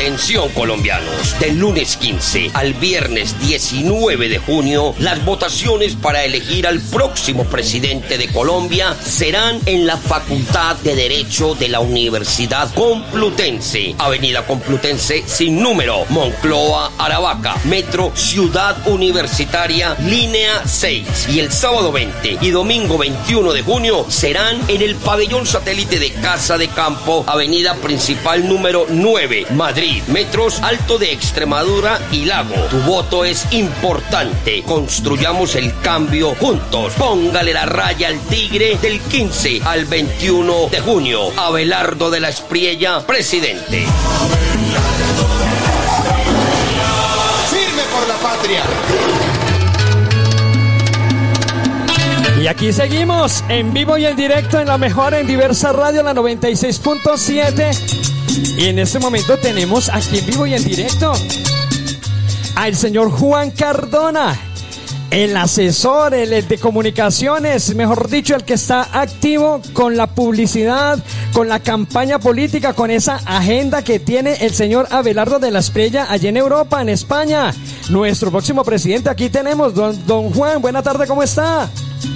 Atención colombianos, del lunes 15 al viernes 19 de junio, las votaciones para elegir al próximo presidente de Colombia serán en la Facultad de Derecho de la Universidad Complutense, Avenida Complutense sin número, Monclova, Aravaca, Metro Ciudad Universitaria, línea 6. Y el sábado 20 y domingo 21 de junio serán en el pabellón satélite de Casa de Campo, Avenida Principal número 9, Madrid, metros Alto de Extremadura y Lago. Tu voto es importante. Construyamos el cambio juntos. Póngale la raya al tigre del 15 al 21 de junio. Abelardo de la Espriella, presidente. Firme por la patria. Y aquí seguimos en vivo y en directo en la mejor, en Diversa Radio, la 96.7. Y en este momento tenemos aquí en vivo y en directo al señor Juan Cardona, el asesor, el de comunicaciones, mejor dicho, el que está activo con la publicidad, con la campaña política, con esa agenda que tiene el señor Abelardo de la Espriella allá en Europa, en España. Nuestro próximo presidente, aquí tenemos, don Juan, buena tarde, ¿cómo está?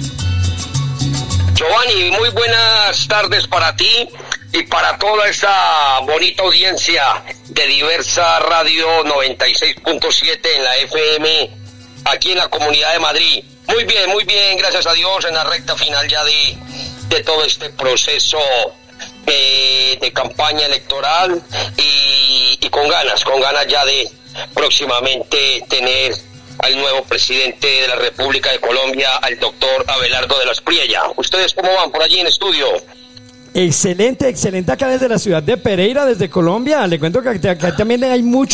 Giovanni, muy buenas tardes para ti y para toda esta bonita audiencia de Diversa Radio 96.7 en la FM, aquí en la Comunidad de Madrid. Muy bien, gracias a Dios, en la recta final ya de todo este proceso de campaña electoral y con ganas ya de próximamente tener al nuevo presidente de la República de Colombia, al doctor Abelardo de la Espriella. ¿Ustedes cómo van por allí en estudio? Excelente acá desde la ciudad de Pereira, desde Colombia. Le cuento que acá también hay mucho